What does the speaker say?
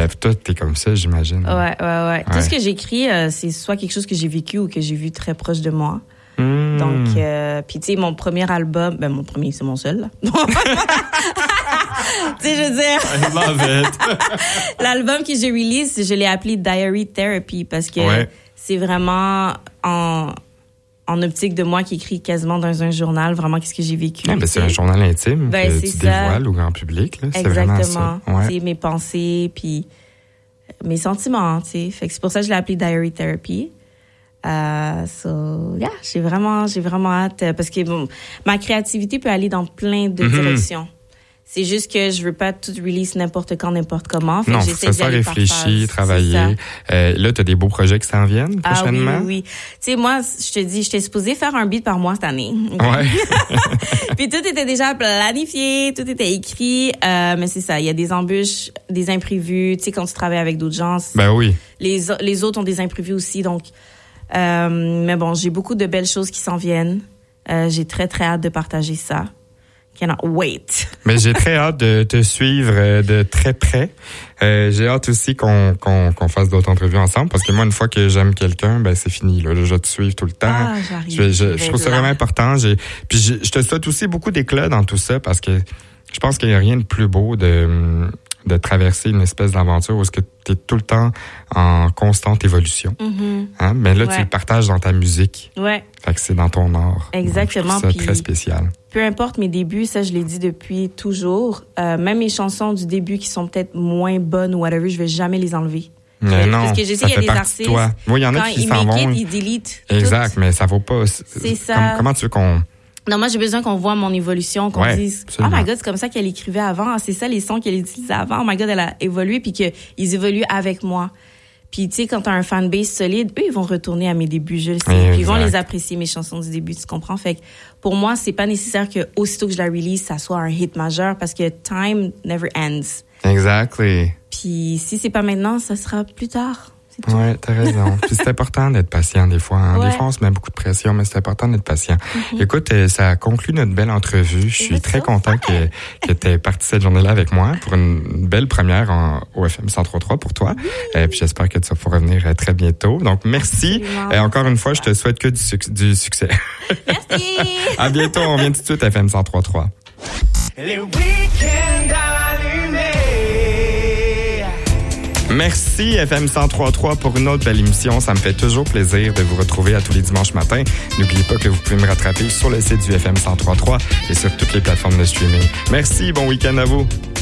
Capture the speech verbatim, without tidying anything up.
Ben, toi, t'es comme ça, j'imagine. Ouais, ouais, ouais. ouais. Tout ce que j'écris, euh, c'est soit quelque chose que j'ai vécu ou que j'ai vu très proche de moi. Mmh. Donc, euh, puis tu sais, mon premier album, ben mon premier, c'est mon seul, là. Tu sais, je veux dire. I love it. L'album que j'ai release, je l'ai appelé Diary Therapy parce que ouais. c'est vraiment en, en optique de moi qui écris quasiment dans un journal, vraiment qu'est-ce que j'ai vécu. Ah, ben, c'est un journal intime ben, que tu ça. dévoiles au grand public, là. C'est exactement. Vraiment ça. Ouais. C'est mes pensées, puis mes sentiments, tu sais. Fait que c'est pour ça que je l'ai appelé Diary Therapy. Euh, so, yeah, j'ai vraiment, j'ai vraiment hâte parce que bon, ma créativité peut aller dans plein de mm-hmm. directions. C'est juste que je veux pas tout release n'importe quand, n'importe comment. Fait non, que faut que ça soit réfléchi, travaillé. Euh, là, t'as des beaux projets qui s'en viennent prochainement. Ah oui, oui, oui. Tu sais, moi, je te dis, j'étais supposée faire un beat par mois cette année. Ouais. Puis tout était déjà planifié, tout était écrit. Euh, mais c'est ça, il y a des embûches, des imprévus. Tu sais, quand tu travailles avec d'autres gens. Ben oui. Les, les autres ont des imprévus aussi, donc... Euh, mais bon, j'ai beaucoup de belles choses qui s'en viennent. Euh, j'ai très, très hâte de partager ça. Cannot wait. Mais j'ai très hâte de te suivre de très près. Euh, j'ai hâte aussi qu'on, qu'on, qu'on fasse d'autres entrevues ensemble parce que moi, une fois que j'aime quelqu'un, ben c'est fini. Là, je vais te suivre tout le temps. Ah, j'arrive. Je, je, je trouve ça vraiment important. J'ai, puis je, je te souhaite aussi beaucoup d'éclat dans tout ça parce que je pense qu'il n'y a rien de plus beau de... de traverser une espèce d'aventure où est-ce que tu es tout le temps en constante évolution. Mm-hmm. Hein? Mais là, ouais. tu le partages dans ta musique. Ouais. Fait que c'est dans ton art. Exactement. C'est très spécial. Peu importe mes débuts, ça, je l'ai dit depuis toujours. Euh, même mes chansons du début qui sont peut-être moins bonnes ou whatever, je vais jamais les enlever. Mais non, parce que je sais, ça il y a fait des partie artistes, de toi. Moi, il y en a qui s'en vont. Quand ils make it, ils deletent. Exact, tout. mais ça vaut pas. C'est ça. Comme, comment tu veux qu'on... Non, moi, j'ai besoin qu'on voit mon évolution, qu'on ouais, dise, absolument. oh my God, c'est comme ça qu'elle écrivait avant. C'est ça les sons qu'elle utilisait avant. Oh my God, elle a évolué puis qu'ils évoluent avec moi. Puis, tu sais, quand t'as un fanbase solide, eux, ils vont retourner à mes débuts, je le sais. Puis, ils vont les apprécier, mes chansons du début, tu comprends? Fait que, pour moi, c'est pas nécessaire que, aussitôt que je la release, ça soit un hit majeur parce que time never ends. Exactly. Puis, si c'est pas maintenant, ça sera plus tard. Ouais, t'as raison. Puis c'est important d'être patient des fois. Hein. Ouais. Des fois, on se met beaucoup de pression, mais c'est important d'être patient. Mm-hmm. Écoute, ça conclut notre belle entrevue. Je suis très content que, que tu aies parti cette journée-là avec moi pour une belle première en, au F M cent trois trois pour toi. Oui. Et puis j'espère que tu vas pouvoir revenir très bientôt. Donc, merci. Et encore une fois, je te souhaite que du, suc- du succès. Merci. À bientôt. On vient tout de suite à F M cent trois trois. Les week-ends allumés. Merci F M cent trois trois pour une autre belle émission. Ça me fait toujours plaisir de vous retrouver à tous les dimanches matins. N'oubliez pas que vous pouvez me rattraper sur le site du F M cent trois trois et sur toutes les plateformes de streaming. Merci, bon week-end à vous.